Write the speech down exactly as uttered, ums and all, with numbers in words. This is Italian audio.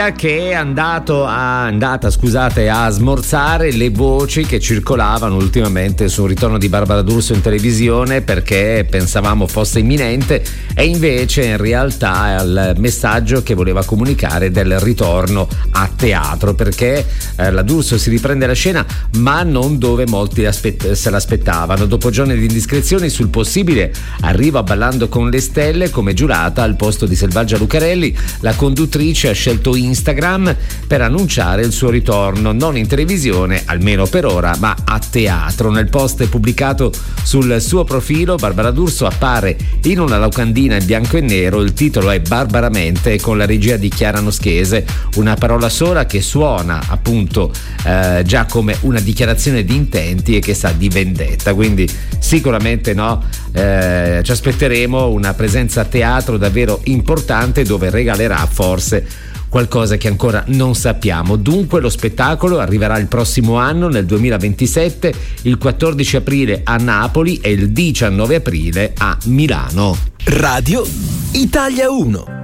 che è andato a, andata scusate a smorzare le voci che circolavano ultimamente sul ritorno di Barbara D'Urso in televisione, perché pensavamo fosse imminente e invece in realtà è il messaggio che voleva comunicare del ritorno a teatro, perché eh, la D'Urso si riprende la scena ma non dove molti aspett- se l'aspettavano. Dopo giorni di indiscrezioni sul possibile arrivo a Ballando con le stelle come giurata al posto di Selvaggia Lucarelli, la conduttrice ha scelto Instagram per annunciare il suo ritorno, non in televisione, almeno per ora, ma a teatro. Nel post pubblicato sul suo profilo, Barbara D'Urso appare in una locandina in bianco e nero, il titolo è Barbaramente, con la regia di Chiara Noschese, una parola sola che suona appunto eh, già come una dichiarazione di intenti e che sa di vendetta, quindi sicuramente no, eh, ci aspetteremo una presenza a teatro davvero importante dove regalerà forse qualcosa che ancora non sappiamo. Dunque lo spettacolo arriverà il prossimo anno, nel duemilaventisette, il quattordici aprile a Napoli e il diciannove aprile a Milano. Radio Italia uno.